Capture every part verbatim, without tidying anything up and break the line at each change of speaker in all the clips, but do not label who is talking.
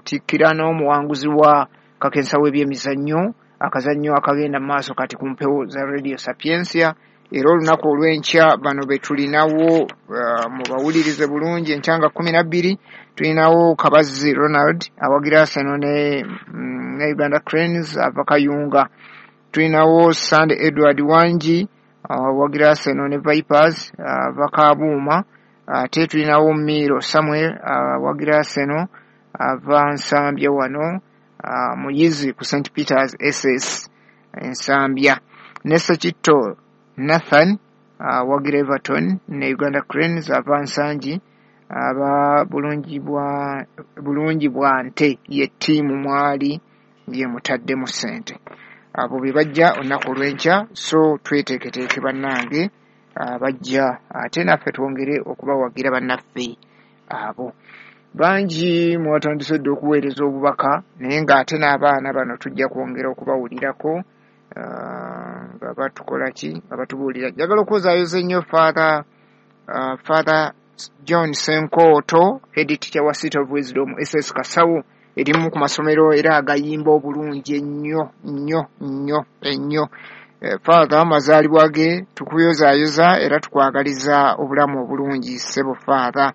batikkira n'omuwanguzi wa kakensa w'ebyemizannyo akazannyo akagenda mu maaso kati ku mpewo za Radio Sapiensia. Era olunaku olw'enkya bano be tulinawo uh, mu bawulirize bulungi enkyanga kumi na bbiri tulinawo Kabazzi Ronald awagira Arsenal ne, mm, ne Uganda Cranes ava Kayunga. Tulinawo Sunday Edward Wanji awagira uh, Arsenal ne Vipers ava uh, Kabuuma. Ate uh, tulinawo Miro Samuel awagira uh, Arsenal ava Nsambya wano uh, Muyizi ku Saint Peters S S Nsambya. Nessa Kitto Nathan uh, wagira Everton ne Uganda Cranes ava Nsangi aba bulungi bwa bulungi bwa nte ye tiimu mwali ye mutadde mu sente abo bibajja olunaku olw'enkya. So tweteeketeeke bannange abajja ate naffe twongere okubawagira bannaffe abo bangi mwatandise okuweereza obubaka naye ng'ate n'abaana bano tujja kwongera okubawulirako nga batukola ki nga batubuulira. Njagala okuzaayoza ennyo Father uh, Father John Senkooto head teacher wa City of Wisdom S S Kasawu erimu ku masomero era agayimba obulungi ennyo nnyo nnyo ennyo. Uh, Father amazaalibwa ge tukuyozaayoza era tukwagaliza obulamu obulungi ssebo Father.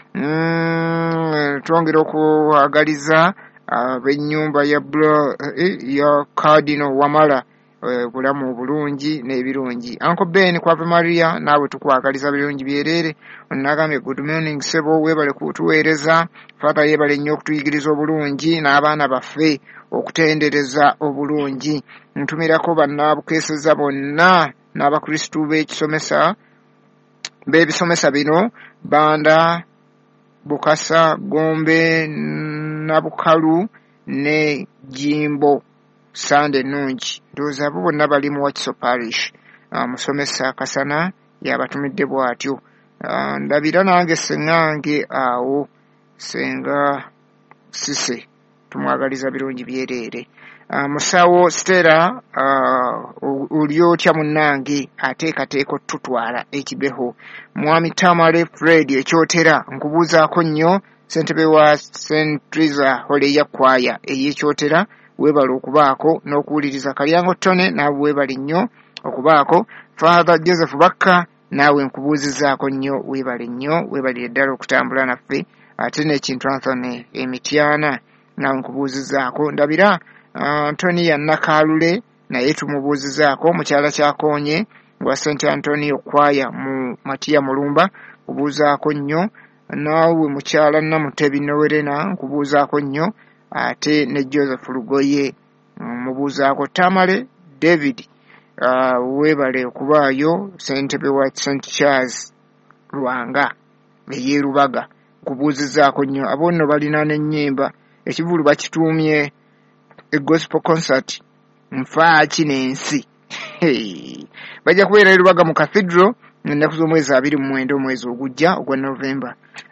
Mm, twongera okuwagaliza ab'ennyumba uh, ya, uh, ya Cardinal Wamala bulamu bulungi n'ebirungi. Uncle Ben kwa Maria nawe tukwagaliza birungi byerere. Onagambye good morning sebo webale kutuweereza. Father yebale nnyo okutuyigiriza obulungi n'abaana baffe okutendereza obulungi. Ntumirako bannabukeseza bonna n'abakristu b'ekisomesa b'ebisomesa bino Banda, Bukasa, Gombe, Nabukalu ne Jimbo Sande nungi. Ndowooza abo bonna bali mu Wakiso Parish. Uh, musomesa Kasana yabatumidde bw'atyo. Uh, ndabira nange ssengange awo senga Sise tumwagaliza birungi byerere. Uh, musawo Stella uh, oli otya munnange ateekateeka otutwala ekibeho. Mwami Tamale Fred ekyotera nkubuuzaako nnyo ssentebe wa Saint Teresa Holeya Kwaya ey'ekyotera webale okubaako n'okuwuliriza. Kalyango Tone naawe webale nnyo okubaako. Father Joseph Bakka naawe nkubuuzizaako nnyo webale nnyo webalire ddala okutambula naffe. Ate n'ekintu Anthony Emityana naawe nkubuuzizaako. Ndabira Antonia uh, Nakalule naye tumubuuzizaako. Mukyala Kyakoonye wa Saint Antonio Kwaya mu Matiya Mulumba kubuuzaako nnyo. Naawe mukyala Namutebi Nowerena nkubuuzaako nnyo. Ate ne Joseph Lugoye mubuuzaako. Tamale David uh, webale okubaayo ssentebe wa Saint Charles Lwanga eyeerubaga kubuuzizaako nnyo. Abo nno balina n'ennyimba ekivulu bakituumye e gospel concert nfaaki n'ensi. Hey. Bajja kubeera e Lubaga mu Cathedral ennaku z'omwezi abiri mu mwenda omwezi ogujja ogwa November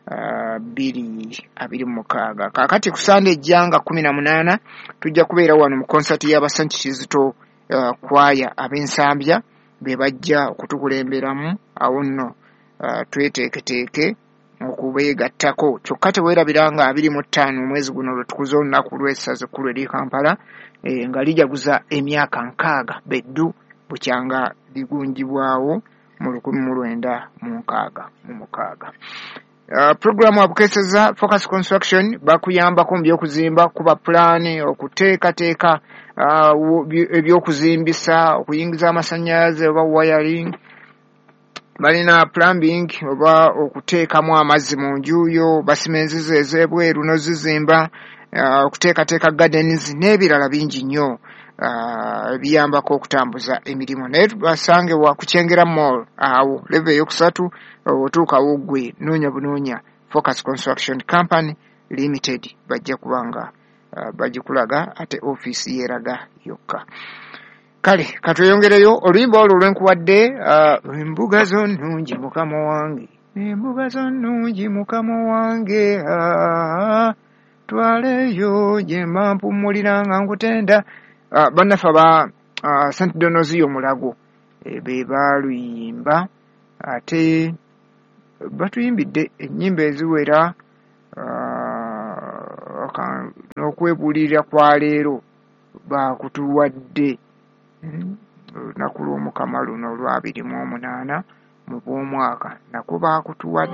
bbiri abiri mu mukaaga. Kaakati ku Sunday ejjanga kumi na munaana tujja kubeera wano mu concert y'aba Saint Kizito uh, Kwaya ab'Ensambya be bajja okutukulemberamu. Awo nno uh, tweteeketeeke okubeegattako. Kyokka teweerabira nga abiri mu ttaano omwezi guno lwe tukuza olunaku lw'essaza ekkulu eri Kampala e, nga lijaguza emyaka nkaaga beddu bukyanga ligungibwawo mu lukumi mu lwenda mu nkaaga mu mukaaga. Uh, programu abukeseza Focus Construction bakuyambako mu byokuzimba kuba plan okuteekateeka uh, ebyokuzimbisa okuyingiza amasannyalaze oba wiring. Balina plumbing oba okuteekamu amazzi mu njuyo basimenzize ez'ebweru n'ozizimba uh, okuteekateeka gardens n'ebirala bingi nnyo ebiyambako uh, okutambuza emirimu. Naye basange wa kukyengera mall awo level eyokusatu otuukawo ggwe noonya bunoonya Focus Construction Company Limited bajja kubanga uh, bagikulaga ate office yeeraga yokka. Kale katweyongereyo oluyimba olwo lwenkuwadde uh, embuga zo nnungi mukama wange embuga zo nnungi mukama wange uh, twaleyo gye mba mpumulira nga nkutenda. Uh, bannaffe ba uh, Saint Donozio Mulago e, be baluyimba ate batuyimbidde ennyimba eziwera uh, n'okwebulira kwa leero baakutuwadde olunaku lw'omukama luno olwabiri mu omunaana mu bw'omwaka nakwo baakutuwadde.